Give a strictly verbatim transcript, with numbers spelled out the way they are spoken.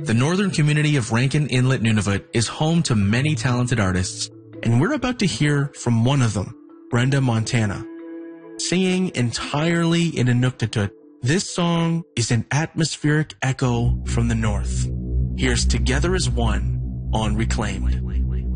The northern community of Rankin Inlet, Nunavut is home to many talented artists, and we're about to hear from one of them, Brenda Montana. Singing entirely in Inuktitut, this song is an atmospheric echo from the north. Here's Together as One on Reclaimed.